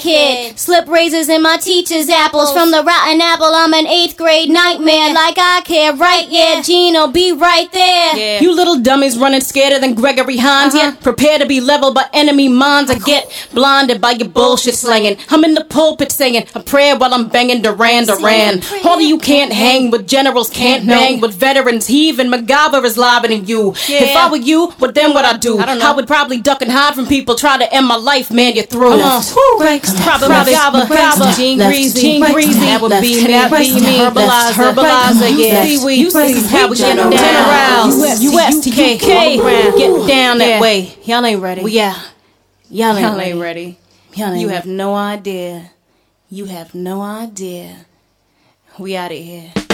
kid. Slip razors in my teacher's apples. From the rotten apple, I'm an 8th grade nightmare. Like I care, right? Yeah, Gino, be right there. Yeah. You little dummies running scared than Gregory Hines. Yeah, prepare to be leveled by enemy minds. I get blinded by your bullshit slanging. I'm in the pulpit saying a prayer while I'm banging Duran Duran. All of you can't hang with generals, can't bang with veterans. Heaving MacGyver is livening you. Yeah. If I were you, what then would I do? I would probably duck and hide from people. Try to end my life, man, you're through. Probably MacGyver, Gene Greasy. That would be me. Herbalizer, yeah. Seaweed, how we get down. USTK, get down that way. Y'all ain't ready. Y'all ain't ready. You have no idea. You have no idea. We out of here.